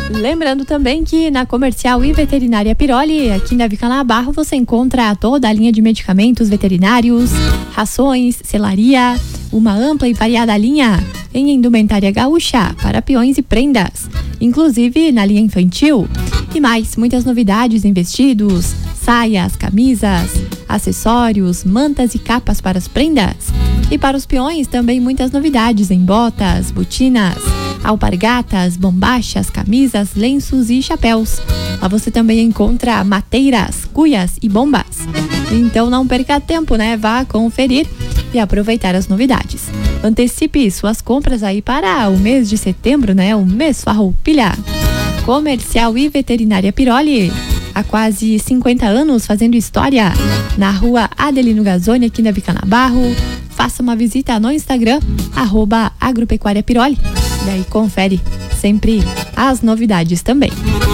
Lembrando também que na Comercial e Veterinária Piroli, aqui na Vicanabarro, você encontra toda a linha de medicamentos veterinários, rações, selaria, uma ampla e variada linha em indumentária gaúcha para peões e prendas, inclusive na linha infantil. E mais, muitas novidades em vestidos, saias, camisas, acessórios, mantas e capas para as prendas. E para os peões também muitas novidades em botas, botinas, alpargatas, bombachas, camisas, lenços e chapéus. Lá você também encontra mateiras, cuias e bombas. Então não perca tempo, né? Vá conferir e aproveitar as novidades. Antecipe suas compras aí para o mês de setembro, né? O mês farroupilha. Comercial e Veterinária Piroli, há quase 50 anos fazendo história, na rua Adelino Gazzoni, aqui na Vicanabarro. Faça uma visita no Instagram, @agropecuária Piroli. E aí confere sempre as novidades também.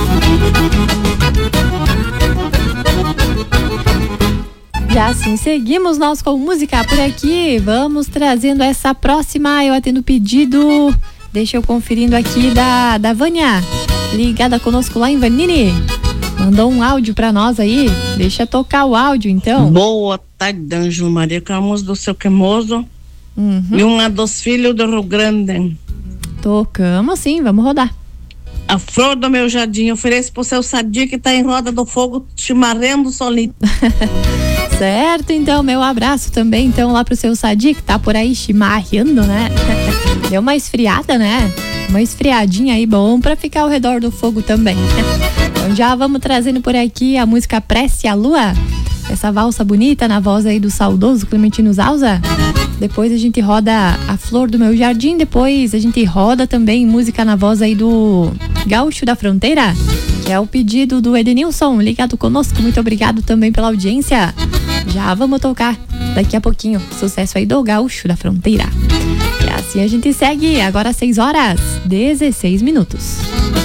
E assim seguimos nós com música por aqui. Vamos trazendo essa próxima. Eu atendo pedido. Deixa eu conferindo aqui da Vânia, ligada conosco lá em Vanini. Mandou um áudio pra nós aí. Deixa tocar o áudio então. Boa tarde, Anjo Maria, com a música do Seu Queimoso. E uma dos filhos do Rio Grande. Tocamos sim, vamos rodar. A flor do meu jardim, ofereço pro seu sadio que tá em roda do fogo, chimarrendo solito. Certo, então, meu abraço também, então, lá pro seu Sadi, que tá por aí chimarreando, né? Deu uma esfriada, né? Uma esfriadinha aí, bom pra ficar ao redor do fogo também. Então já vamos trazendo por aqui a música Prece à Lua, essa valsa bonita na voz aí do saudoso Clementino Zausa. Depois a gente roda A Flor do Meu Jardim, depois a gente roda também música na voz aí do Gaúcho da Fronteira, que é o pedido do Edenilson, ligado conosco. Muito obrigado também pela audiência. Já vamos tocar daqui a pouquinho sucesso aí do Gaúcho da Fronteira. E assim a gente segue, agora 6h16.